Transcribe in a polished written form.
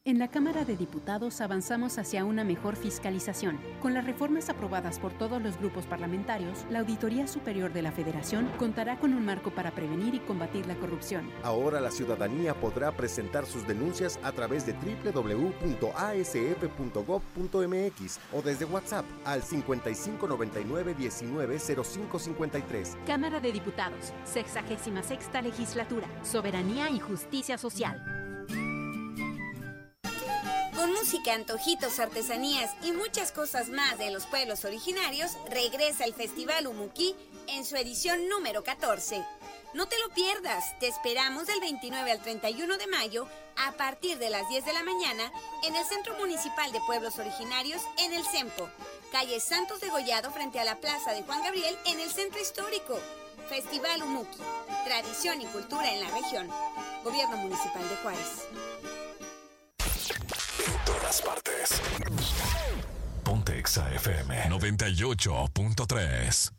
En la Cámara de Diputados avanzamos hacia una mejor fiscalización. Con las reformas aprobadas por todos los grupos parlamentarios, la Auditoría Superior de la Federación contará con un marco para prevenir y combatir la corrupción. Ahora la ciudadanía podrá presentar sus denuncias a través de www.asf.gov.mx o desde WhatsApp al 5599-190553. Cámara de Diputados, 66ª Legislatura, Soberanía y Justicia Social. Con música, antojitos, artesanías y muchas cosas más de los pueblos originarios, regresa el Festival Umuquí en su edición número 14. No te lo pierdas, te esperamos del 29 al 31 de mayo a partir de las 10 de la mañana en el Centro Municipal de Pueblos Originarios en el CEMPO, calle Santos Degollado frente a la Plaza de Juan Gabriel en el Centro Histórico. Festival Umuquí, tradición y cultura en la región. Gobierno Municipal de Juárez. En todas partes. Ponte Exa FM 98.3.